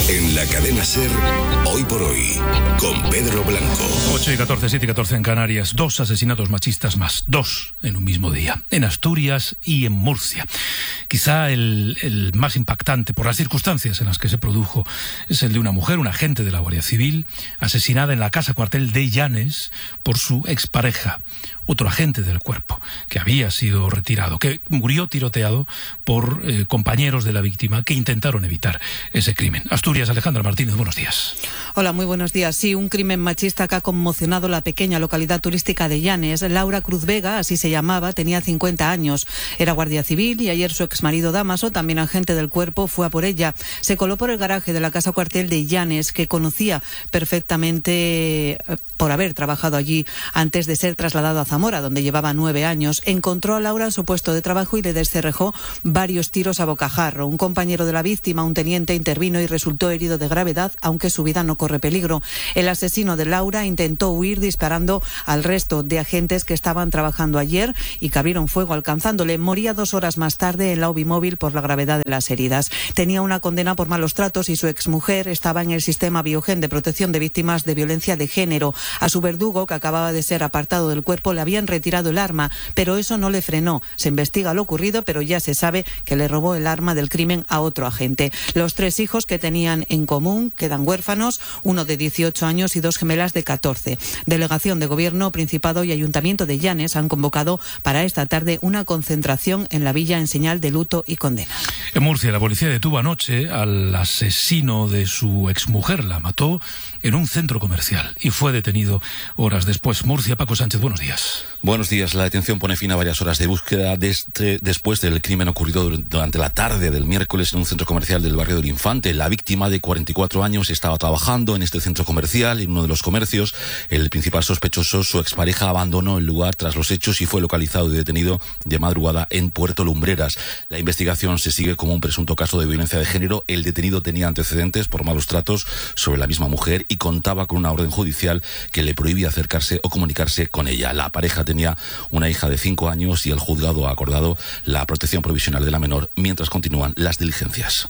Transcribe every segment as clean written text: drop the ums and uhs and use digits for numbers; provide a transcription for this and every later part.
En la cadena SER, Hoy por Hoy, con Pedro Blanco. 8:14, 7:14 en Canarias. 2 asesinatos machistas más. 2 en un mismo día. En Asturias y en Murcia. Quizá el más impactante por las circunstancias en las que se produjo es el de una mujer, un agente de la Guardia Civil, asesinada en la casa cuartel de Llanes por su expareja. Otro agente del cuerpo, que había sido retirado, que murió tiroteado por compañeros de la víctima que intentaron evitar ese crimen. Asturias, Alejandra Martínez, buenos días. Hola, muy buenos días. Sí, un crimen machista que ha conmocionado la pequeña localidad turística de Llanes. Laura Cruz Vega, así se llamaba, tenía 50 años. Era guardia civil y ayer su exmarido Dámaso, también agente del cuerpo, fue a por ella. Se coló por el garaje de la casa cuartel de Llanes, que conocía perfectamente por haber trabajado allí antes de ser trasladado a Zamora, donde llevaba 9 años. Encontró a Laura en su puesto de trabajo y le descerrejó varios tiros a bocajarro. Un compañero de la víctima, un teniente, intervino y resultó herido de gravedad, aunque su vida no corre peligro. El asesino de Laura intentó huir disparando al resto de agentes que estaban trabajando ayer y que abrieron fuego alcanzándole. Moría 2 horas más tarde en la UBI móvil por la gravedad de las heridas. Tenía una condena por malos tratos y su exmujer estaba en el sistema Biogen de protección de víctimas de violencia de género. A su verdugo, que acababa de ser apartado del cuerpo, le habían retirado el arma, pero eso no le frenó. Se investiga lo ocurrido, pero ya se sabe que le robó el arma del crimen a otro agente. Los 3 hijos que tenían en común quedan huérfanos, uno de 18 años y 2 gemelas de 14. Delegación de Gobierno, Principado y Ayuntamiento de Llanes han convocado para esta tarde una concentración en la villa en señal de luto y condena. En Murcia, la policía detuvo anoche al asesino de su exmujer. La mató en un centro comercial y fue detenido horas después. Murcia, Paco Sánchez, buenos días. Buenos días. La detención pone fin a varias horas de búsqueda después del crimen ocurrido durante la tarde del miércoles en un centro comercial del barrio del Infante. La víctima, de 44 años, estaba trabajando en este centro comercial, en uno de los comercios. El principal sospechoso, su expareja, abandonó el lugar tras los hechos y fue localizado y detenido de madrugada en Puerto Lumbreras. La investigación se sigue como un presunto caso de violencia de género. El detenido tenía antecedentes por malos tratos sobre la misma mujer y contaba con una orden judicial que le prohibía acercarse o comunicarse con ella. La pareja tenía una hija de 5 años y el juzgado ha acordado la protección provisional de la menor mientras continúan las diligencias.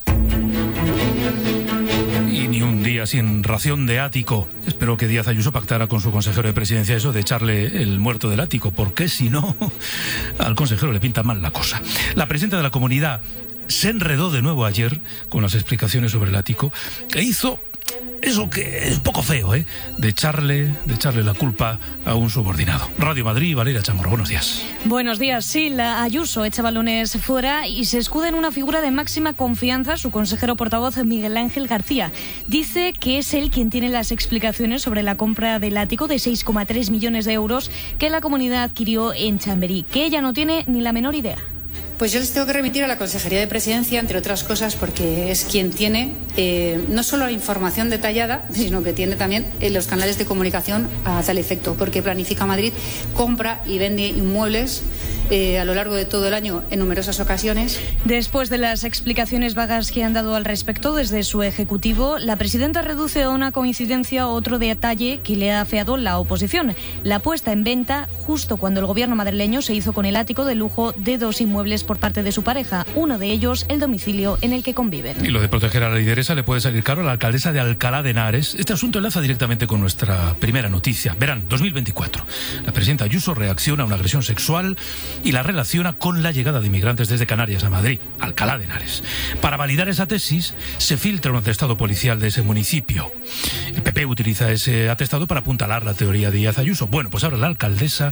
Y ni un día sin ración de ático. Espero que Díaz Ayuso pactara con su consejero de presidencia eso de echarle el muerto del ático, porque si no, al consejero le pinta mal la cosa. La presidenta de la comunidad se enredó de nuevo ayer con las explicaciones sobre el ático e hizo eso que es un poco feo, de echarle la culpa a un subordinado. Radio Madrid, Valeria Chamorro, buenos días. Buenos días. Sí, la Ayuso echa balones fuera y se escuda en una figura de máxima confianza, su consejero portavoz Miguel Ángel García. Dice que es él quien tiene las explicaciones sobre la compra del ático de 6,3 millones de euros que la comunidad adquirió en Chamberí, que ella no tiene ni la menor idea. Pues yo les tengo que remitir a la Consejería de Presidencia, entre otras cosas, porque es quien tiene no solo la información detallada, sino que tiene también los canales de comunicación a tal efecto, porque Planifica Madrid compra y vende inmuebles a lo largo de todo el año en numerosas ocasiones. Después de las explicaciones vagas que han dado al respecto desde su ejecutivo, la presidenta reduce a una coincidencia otro detalle que le ha afeado la oposición: la puesta en venta justo cuando el gobierno madrileño se hizo con el ático de lujo de 2 inmuebles por parte de su pareja, uno de ellos el domicilio en el que conviven. Y lo de proteger a la lideresa le puede salir caro a la alcaldesa de Alcalá de Henares. Este asunto enlaza directamente con nuestra primera noticia. Verán, 2024. La presidenta Ayuso reacciona a una agresión sexual y la relaciona con la llegada de inmigrantes desde Canarias a Madrid, Alcalá de Henares. Para validar esa tesis, se filtra un atestado policial de ese municipio. El PP utiliza ese atestado para apuntalar la teoría de Díaz Ayuso. Bueno, pues ahora la alcaldesa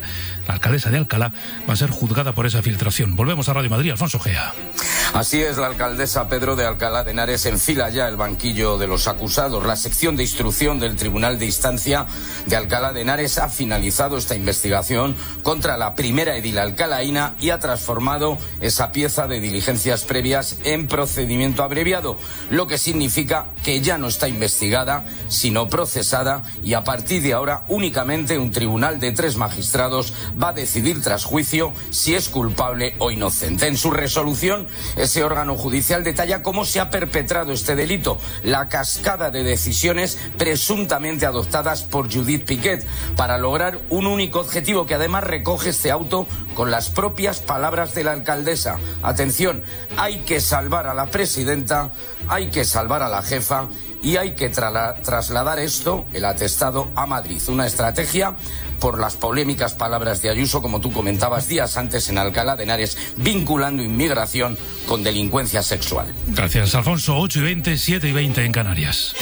de Alcalá va a ser juzgada por esa filtración. Volvemos a Radio Madrid, Alfonso Gea. Así es, la alcaldesa Pedro de Alcalá de Henares enfila ya el banquillo de los acusados. La sección de instrucción del Tribunal de Instancia de Alcalá de Henares ha finalizado esta investigación contra la primera edil alcalaína y ha transformado esa pieza de diligencias previas en procedimiento abreviado, lo que significa que ya no está investigada, sino procesada, y a partir de ahora únicamente un tribunal de 3 magistrados va a decidir tras juicio si es culpable o inocente. En su resolución, ese órgano judicial detalla cómo se ha perpetrado este delito, la cascada de decisiones presuntamente adoptadas por Judith Piquet para lograr un único objetivo que además recoge este auto con las las propias palabras de la alcaldesa. Atención, hay que salvar a la presidenta, hay que salvar a la jefa y hay que trasladar esto, el atestado, a Madrid. Una estrategia por las polémicas palabras de Ayuso, como tú comentabas días antes en Alcalá de Henares, vinculando inmigración con delincuencia sexual. Gracias, Alfonso. 8:20, 7:20 en Canarias.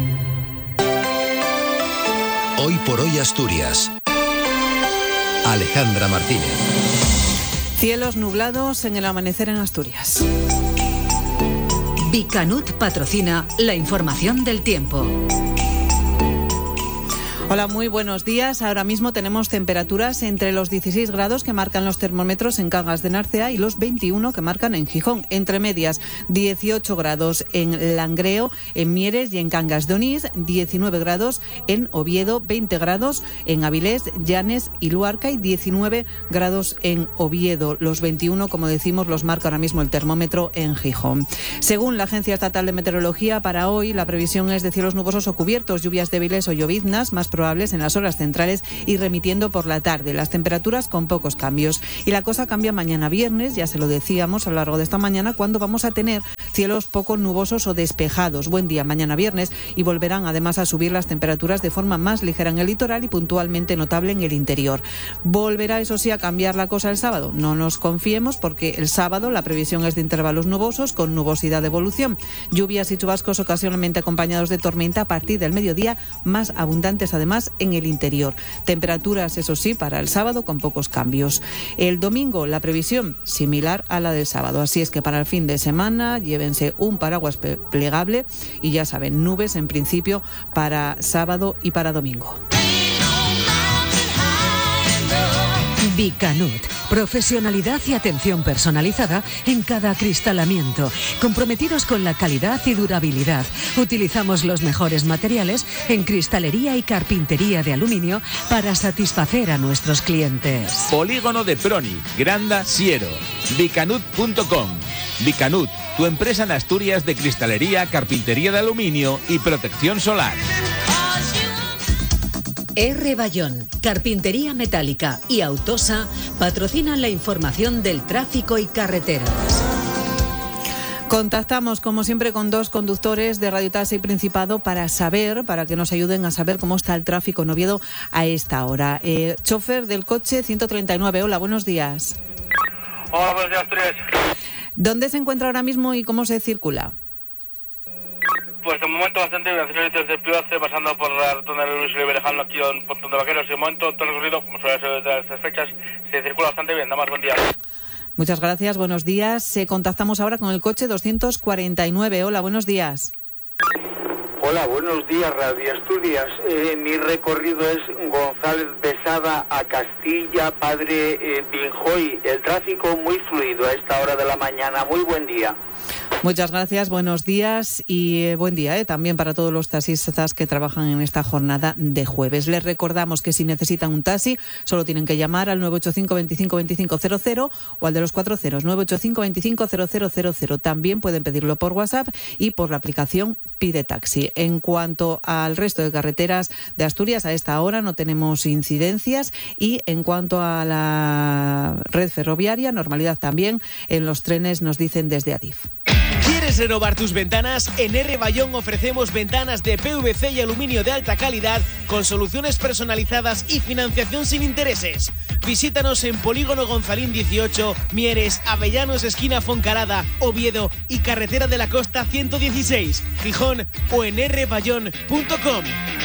Hoy por hoy Asturias. Alejandra Martínez. Cielos nublados en el amanecer en Asturias. Bicanut patrocina la información del tiempo. Hola, muy buenos días. Ahora mismo tenemos temperaturas entre los 16 grados que marcan los termómetros en Cangas de Narcea y los 21 que marcan en Gijón. Entre medias, 18 grados en Langreo, en Mieres y en Cangas de Onís, 19 grados en Oviedo, 20 grados en Avilés, Llanes y Luarca y 19 grados en Oviedo. Los 21, como decimos, los marca ahora mismo el termómetro en Gijón. Según la Agencia Estatal de Meteorología, para hoy la previsión es de cielos nubosos o cubiertos, lluvias débiles o lloviznas, más probables en las horas centrales y remitiendo por la tarde. Las temperaturas con pocos cambios. Y la cosa cambia mañana viernes, ya se lo decíamos a lo largo de esta mañana, cuando vamos a tener cielos poco nubosos o despejados. Buen día mañana viernes y volverán además a subir las temperaturas de forma más ligera en el litoral y puntualmente notable en el interior. ¿Volverá, eso sí, a cambiar la cosa el sábado? No nos confiemos, porque el sábado la previsión es de intervalos nubosos con nubosidad de evolución. Lluvias y chubascos ocasionalmente acompañados de tormenta a partir del mediodía, más abundantes además en el interior. Temperaturas, eso sí, para el sábado con pocos cambios. El domingo la previsión similar a la del sábado, así es que para el fin de semana llévense un paraguas plegable y ya saben, nubes en principio para sábado y para domingo. Bicanut, profesionalidad y atención personalizada en cada acristalamiento. Comprometidos con la calidad y durabilidad. Utilizamos los mejores materiales en cristalería y carpintería de aluminio para satisfacer a nuestros clientes. Polígono de Proni, Granda, Siero. Bicanut.com. Bicanut, tu empresa en Asturias de cristalería, carpintería de aluminio y protección solar. R. Bayón, Carpintería Metálica y Autosa patrocinan la información del tráfico y carreteras. Contactamos, como siempre, con dos conductores de Radio Taxi Principado para que nos ayuden a saber cómo está el tráfico en Oviedo a esta hora. Chofer del coche 139, hola, buenos días. Hola, buenos días, Asturias. ¿Dónde se encuentra ahora mismo y cómo se circula? Pues de momento bastante bien, haciendo desde Pivace, pasando por la rotonda de Luis Oliver, dejando aquí un Pontón de Vaqueros, y de momento todo el recorrido, como suele ser desde estas fechas, se circula bastante bien. Nada más, buen día. Muchas gracias, buenos días. Contactamos ahora con el coche 249, hola, buenos días. Hola, buenos días, Radio Asturias. Mi recorrido es González Besada a Castilla, Padre Pinjoy. El tráfico muy fluido a esta hora de la mañana. Muy buen día. Muchas gracias, buenos días y buen día también para todos los taxistas que trabajan en esta jornada de jueves. Les recordamos que si necesitan un taxi solo tienen que llamar al 985 25 25 00 o al de los 40 985 25 0000. También pueden pedirlo por WhatsApp y por la aplicación Pide Taxi. En cuanto al resto de carreteras de Asturias, a esta hora no tenemos incidencias, y en cuanto a la red ferroviaria, normalidad también en los trenes, nos dicen desde Adif. ¿Quieres renovar tus ventanas? En R. Bayón ofrecemos ventanas de PVC y aluminio de alta calidad con soluciones personalizadas y financiación sin intereses. Visítanos en Polígono Gonzalín 18, Mieres, Avellanos esquina Foncarada, Oviedo y Carretera de la Costa 116, Gijón, o en rbayón.com.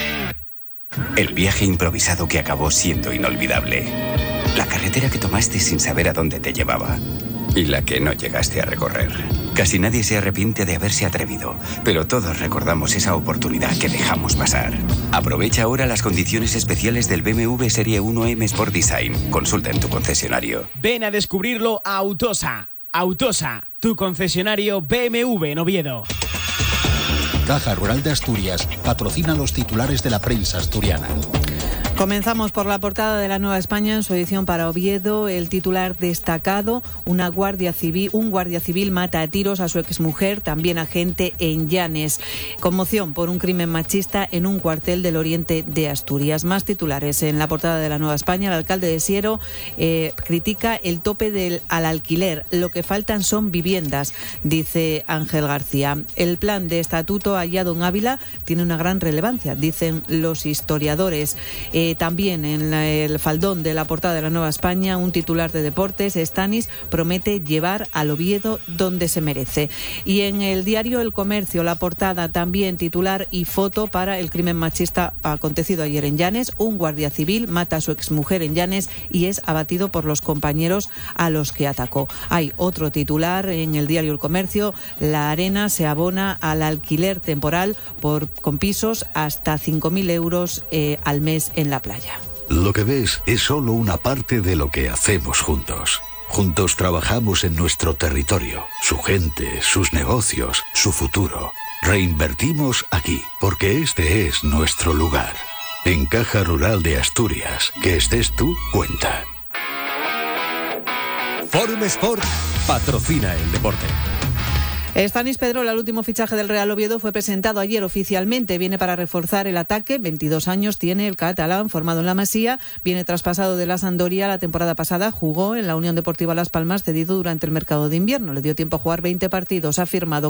El viaje improvisado que acabó siendo inolvidable. La carretera que tomaste sin saber a dónde te llevaba. Y la que no llegaste a recorrer. Casi nadie se arrepiente de haberse atrevido, pero todos recordamos esa oportunidad que dejamos pasar. Aprovecha ahora las condiciones especiales del BMW Serie 1 M Sport Design. Consulta en tu concesionario. Ven a descubrirlo a Autosa. Autosa, tu concesionario BMW en Oviedo. Caja Rural de Asturias patrocina los titulares de la prensa asturiana. Comenzamos por la portada de La Nueva España en su edición para Oviedo. El titular destacado: un guardia civil mata a tiros a su exmujer, también agente en Llanes. Conmoción por un crimen machista en un cuartel del oriente de Asturias. Más titulares en la portada de La Nueva España. El alcalde de Siero critica el tope al alquiler. Lo que faltan son viviendas, dice Ángel García. El plan de estatuto hallado en Ávila tiene una gran relevancia, dicen los historiadores. También en el faldón de la portada de La Nueva España, un titular de deportes: Stanis promete llevar al Oviedo donde se merece. Y en el diario El Comercio, la portada también titular y foto para el crimen machista acontecido ayer en Llanes. Un guardia civil mata a su exmujer en Llanes y es abatido por los compañeros a los que atacó. Hay otro titular en el diario El Comercio: La Arena se abona al alquiler temporal con pisos hasta 5.000 euros al mes en la playa. Lo que ves es solo una parte de lo que hacemos juntos. Juntos trabajamos en nuestro territorio, su gente, sus negocios, su futuro. Reinvertimos aquí, porque este es nuestro lugar. En Caja Rural de Asturias, que estés tú, cuenta. Forum Sport patrocina el deporte. Stanis Pedrola, el último fichaje del Real Oviedo, fue presentado ayer oficialmente. Viene para reforzar el ataque. 22 años tiene el catalán, formado en la Masía. Viene traspasado de la Sampdoria. La temporada pasada jugó en la Unión Deportiva Las Palmas, cedido durante el mercado de invierno. Le dio tiempo a jugar 20 partidos. Ha firmado